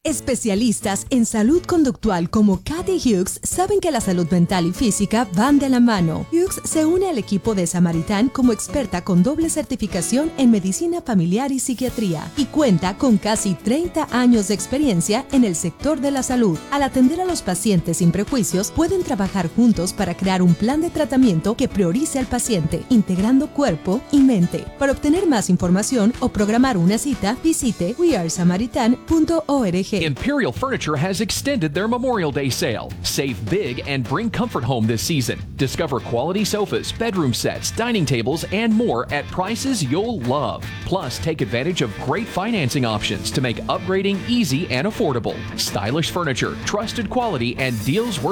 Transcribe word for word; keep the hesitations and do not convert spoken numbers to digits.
Especialistas en salud conductual como Kathy Hughes saben que la salud mental y física van de la mano. Hughes se une al equipo de Samaritan como experta con doble certificación en medicina familiar y psiquiatría y cuenta con casi treinta años de experiencia en el sector de la salud. Al atender a los pacientes sin prejuicios, pueden trabajar juntos para crear un plan de tratamiento que priorice al paciente, integrando cuerpo y mente. Para obtener más información o programar una cita, visite we are samaritan punto org. Imperial Furniture has extended their Memorial Day sale. Save big and bring comfort home this season. Discover quality sofas, bedroom sets, dining tables, and more at prices you'll love. Plus, take advantage of great financing options to make upgrading easy and affordable. Stylish furniture, trusted quality, and deals worth